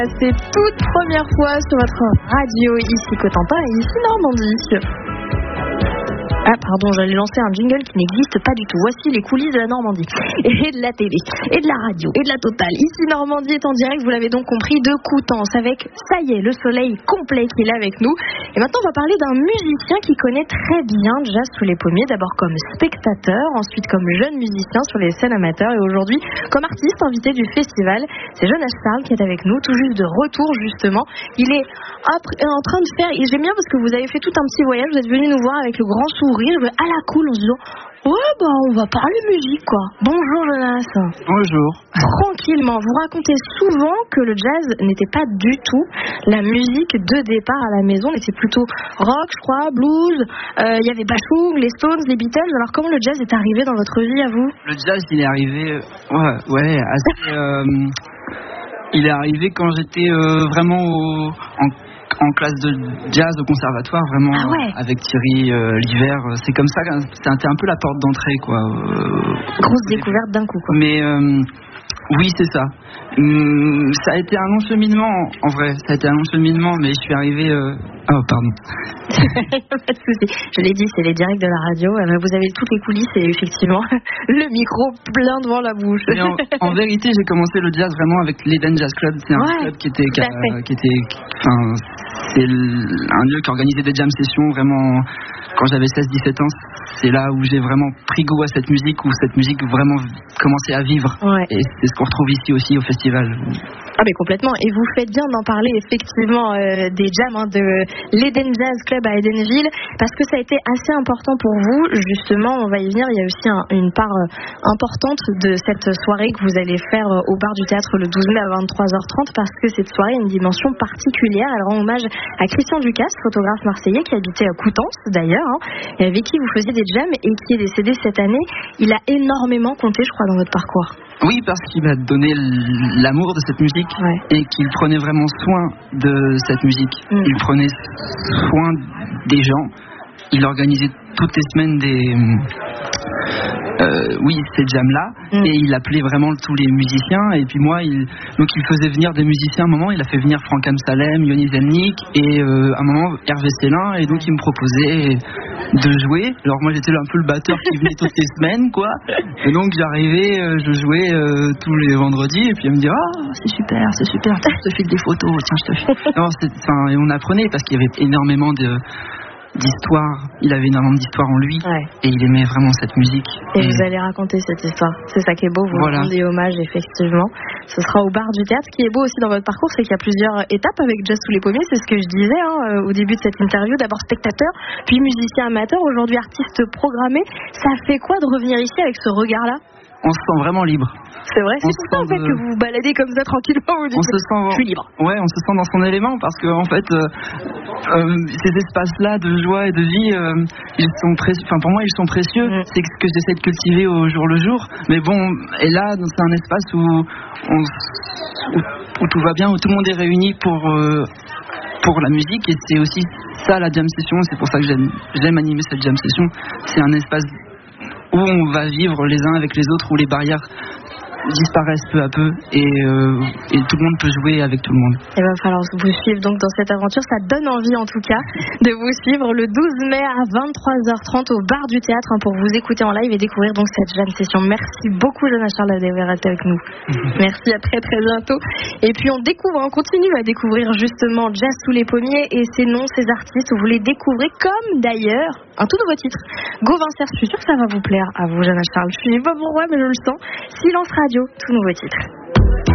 C'est toute première fois sur votre radio, ici Cotentin et ici Normandie. Ah pardon, j'allais lancer un jingle qui n'existe pas du tout. Voici les coulisses de la Normandie et de la télé et de la radio et de la totale. Ici Normandie est en direct, vous l'avez donc compris, de Coutances avec, ça y est, le soleil complet qui est là avec nous. Et maintenant on va parler d'un musicien qui connaît très bien Jazz sous les pommiers, d'abord comme spectateur, ensuite comme jeune musicien sur les scènes amateurs et aujourd'hui comme artiste invité du festival. C'est Jonas Charles qui est avec nous, tout juste de retour justement. Il est en train de faire, et j'aime bien parce que vous avez fait tout un petit voyage, vous êtes venu nous voir avec le grand sourire à la cool en se disant ouais on va parler musique quoi. Bonjour Jonas. Bonjour. Tranquillement, vous racontez souvent que le jazz n'était pas du tout la musique de départ à la maison, mais c'est plutôt rock je crois, blues, il y avait Bachung, les Stones, les Beatles. Alors comment le jazz est arrivé dans votre vie à vous? Le jazz il est arrivé assez il est arrivé quand j'étais vraiment en classe de jazz au conservatoire, vraiment avec Thierry l'hiver. C'est comme ça, c'était un peu la porte d'entrée quoi. Grosse découverte d'un coup quoi. Mais oui c'est ça. Ça a été un long cheminement en vrai. Ça a été un long cheminement, mais je suis arrivé. Oh pardon. Pas de souci. Je l'ai dit, c'est les directs de la radio. Vous avez toutes les coulisses et effectivement le micro plein devant la bouche. Mais en vérité, j'ai commencé le jazz vraiment avec l'Eden Jazz Club. C'est un club qui était, c'est un lieu qui organisait des jam sessions vraiment quand j'avais 16-17 ans. C'est là où j'ai vraiment pris goût à cette musique, où cette musique vraiment commençait à vivre. Ouais. Et c'est ce qu'on retrouve ici aussi au festival. Ah mais complètement, et vous faites bien d'en parler effectivement des jams de l'Eden Jazz Club à Edenville, parce que ça a été assez important pour vous, justement, on va y venir. Il y a aussi une part importante de cette soirée que vous allez faire au bar du théâtre le 12 mai à 23h30, parce que cette soirée a une dimension particulière. Elle rend hommage à Christian Ducasse, photographe marseillais qui habitait à Coutances d'ailleurs, et avec qui vous faisiez des jams et qui est décédé cette année. Il a énormément compté, je crois, dans votre parcours. Oui, parce qu'il m'a donné l'amour de cette musique et qu'il prenait vraiment soin de cette musique. Il prenait soin des gens. Il organisait toutes les semaines ces jams-là, et il appelait vraiment tous les musiciens. Et puis moi, il faisait venir des musiciens. À un moment, il a fait venir Franck Amsalem, Yoni Zelnik, et à un moment Hervé Célin, et donc il me proposait de jouer. Alors moi, j'étais un peu le batteur qui venait toutes les semaines, quoi. Et donc j'arrivais, je jouais tous les vendredis, et puis il me dit c'est super, tiens, je te file des photos, tiens, je te file. Et on apprenait parce qu'il y avait énormément d'histoire, il avait énormément d'histoire en lui, et il aimait vraiment cette musique. Et vous allez raconter cette histoire, c'est ça qui est beau, vous rendez hommage effectivement. Ce sera au bar du théâtre. Ce qui est beau aussi dans votre parcours, c'est qu'il y a plusieurs étapes avec Jazz sous les pommiers, c'est ce que je disais au début de cette interview. D'abord spectateur, puis musicien amateur, aujourd'hui artiste programmé. Ça fait quoi de revenir ici avec ce regard-là? On se sent vraiment libre. C'est vrai, c'est pour ça en fait que vous vous baladez comme ça tranquillement. Vous dites, je suis libre. Ouais, on se sent dans son élément, parce que en fait, ces espaces-là de joie et de vie, ils sont précieux. Enfin, pour moi, ils sont précieux. C'est ce que j'essaie de cultiver au jour le jour. Mais bon, et là, c'est un espace où tout va bien, où tout le monde est réuni pour la musique, et c'est aussi ça la jam session. C'est pour ça que j'aime animer cette jam session. C'est un espace où on va vivre les uns avec les autres, où les barrières disparaissent peu à peu, et tout le monde peut jouer avec tout le monde. Il va falloir vous suivre donc dans cette aventure. Ça donne envie en tout cas de vous suivre le 12 mai à 23h30 au bar du théâtre pour vous écouter en live et découvrir donc cette jam session. Merci beaucoup Jonas Charles d'avoir été avec nous. Merci, à très très bientôt. Et puis on continue à découvrir justement Jazz sous les pommiers et ses noms, ses artistes. Vous les découvrez comme d'ailleurs un tout nouveau titre, Gauvin Cerf. Je suis sûre que ça va vous plaire à vous Jonas Charles. Je ne sais pas pourquoi mais je le sens. Silence Radio, tout nouveau titre.